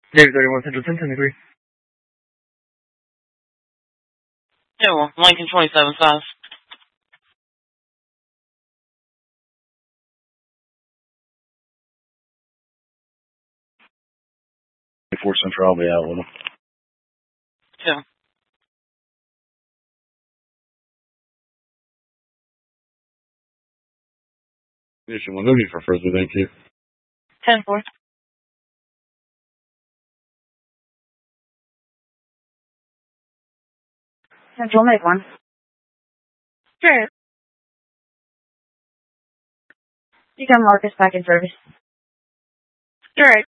David 31 Central 10 degree. Yeah, well, Lincoln 27.5. Central, I'll be out with him. Yeah. Mission 1 movie for Thursday, thank you. 10-4. Central, make one. Sure. You got Marcus back in service. Sure.